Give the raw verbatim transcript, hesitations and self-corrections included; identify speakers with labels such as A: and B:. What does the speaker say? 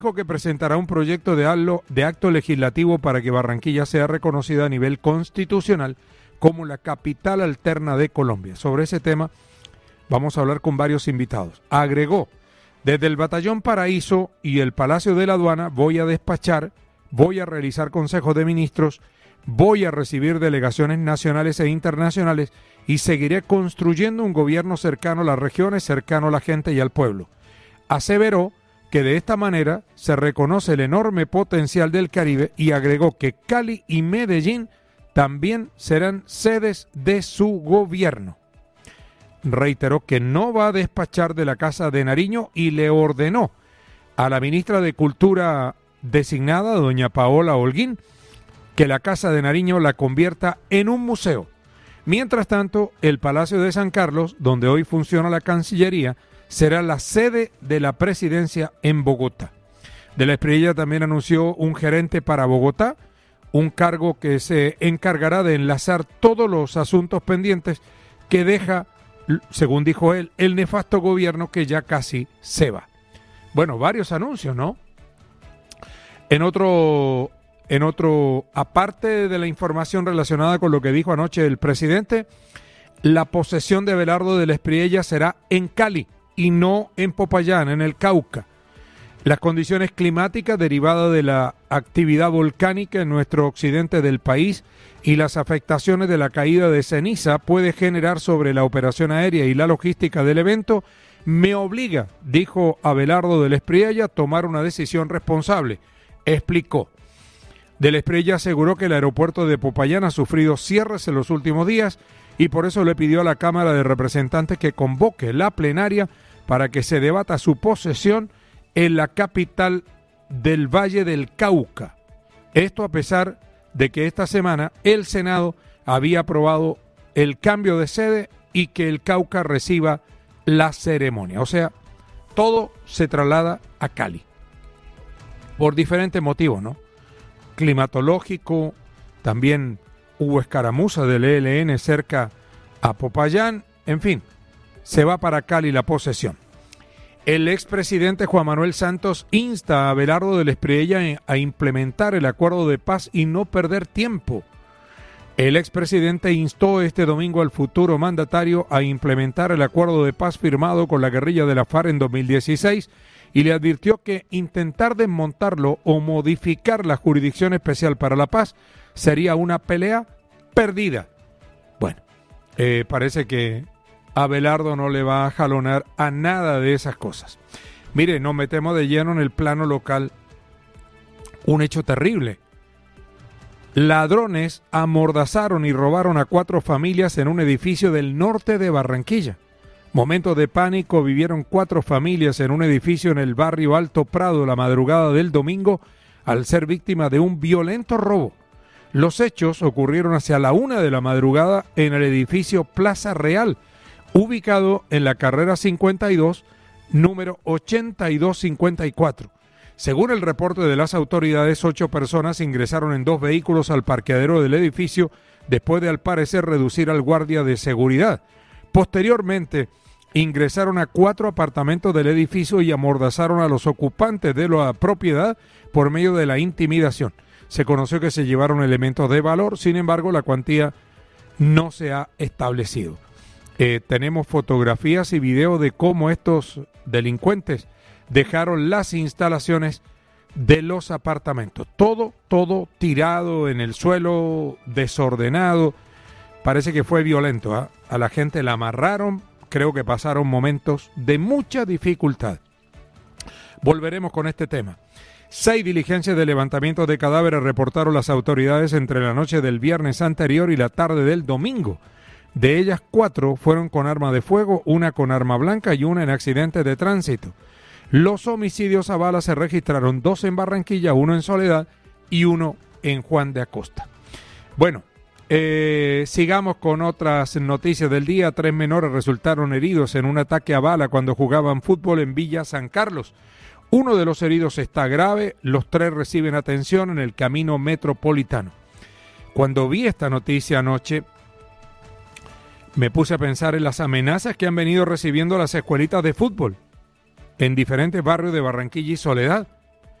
A: dijo que presentará un proyecto de, algo, de acto legislativo para que Barranquilla sea reconocida a nivel constitucional como la capital alterna de Colombia. Sobre ese tema vamos a hablar con varios invitados. Agregó, desde el Batallón Paraíso y el Palacio de la Aduana voy a despachar, voy a realizar consejos de ministros, voy a recibir delegaciones nacionales e internacionales y seguiré construyendo un gobierno cercano a las regiones, cercano a la gente y al pueblo. Aseveró que de esta manera se reconoce el enorme potencial del Caribe y agregó que Cali y Medellín también serán sedes de su gobierno. Reiteró que no va a despachar de la Casa de Nariño y le ordenó a la ministra de Cultura designada, doña Paola Holguín, que la Casa de Nariño la convierta en un museo. Mientras tanto, el Palacio de San Carlos, donde hoy funciona la Cancillería, será la sede de la presidencia en Bogotá. De la Espriella también anunció un gerente para Bogotá, un cargo que se encargará de enlazar todos los asuntos pendientes que deja, según dijo él, el nefasto gobierno que ya casi se va. Bueno, varios anuncios, ¿no? En otro, en otro, aparte de la información relacionada con lo que dijo anoche el presidente, la posesión de Abelardo de la Espriella será en Cali y no en Popayán, en el Cauca. Las condiciones climáticas derivadas de la actividad volcánica en nuestro occidente del país y las afectaciones de la caída de ceniza puede generar sobre la operación aérea y la logística del evento, me obliga, dijo Abelardo de la Espriella, a tomar una decisión responsable, explicó. De la Espriella aseguró que el aeropuerto de Popayán ha sufrido cierres en los últimos días y por eso le pidió a la Cámara de Representantes que convoque la plenaria para que se debata su posesión en la capital del Valle del Cauca. Esto a pesar de que esta semana el Senado había aprobado el cambio de sede y que el Cauca reciba la ceremonia. O sea, todo se traslada a Cali. Por diferentes motivos, ¿no? Climatológico, también hubo escaramuza del E L N cerca a Popayán, en fin, se va para Cali la posesión. El expresidente Juan Manuel Santos insta a Abelardo de la Espriella a implementar el acuerdo de paz y no perder tiempo. El expresidente instó este domingo al futuro mandatario a implementar el acuerdo de paz firmado con la guerrilla de la FARC en dos mil dieciséis y le advirtió que intentar desmontarlo o modificar la Jurisdicción Especial para la Paz sería una pelea perdida. Bueno, eh, parece que Abelardo no le va a jalonar a nada de esas cosas. Mire, nos metemos de lleno en el plano local. Un hecho terrible. Ladrones amordazaron y robaron a cuatro familias en un edificio del norte de Barranquilla. Momentos de pánico vivieron cuatro familias en un edificio en el barrio Alto Prado la madrugada del domingo al ser víctima de un violento robo. Los hechos ocurrieron hacia la una de la madrugada en el edificio Plaza Real, ubicado en la carrera cincuenta y dos, número ochenta y dos cincuenta y cuatro. Según el reporte de las autoridades, ocho personas ingresaron en dos vehículos al parqueadero del edificio después de, al parecer, reducir al guardia de seguridad. Posteriormente, ingresaron a cuatro apartamentos del edificio y amordazaron a los ocupantes de la propiedad por medio de la intimidación. Se conoció que se llevaron elementos de valor, sin embargo, la cuantía no se ha establecido. Eh, tenemos fotografías y videos de cómo estos delincuentes dejaron las instalaciones de los apartamentos. Todo, todo tirado en el suelo, desordenado. Parece que fue violento, ¿eh? A la gente la amarraron. Creo que pasaron momentos de mucha dificultad. Volveremos con este tema. Seis diligencias de levantamiento de cadáveres reportaron las autoridades entre la noche del viernes anterior y la tarde del domingo. De ellas, cuatro fueron con arma de fuego, una con arma blanca y una en accidentes de tránsito. Los homicidios a bala se registraron dos en Barranquilla, uno en Soledad y uno en Juan de Acosta. Bueno, eh, sigamos con otras noticias del día. Tres menores resultaron heridos en un ataque a bala cuando jugaban fútbol en Villa San Carlos. Uno de los heridos está grave, los tres reciben atención en el camino metropolitano. Cuando vi esta noticia anoche, me puse a pensar en las amenazas que han venido recibiendo las escuelitas de fútbol en diferentes barrios de Barranquilla y Soledad.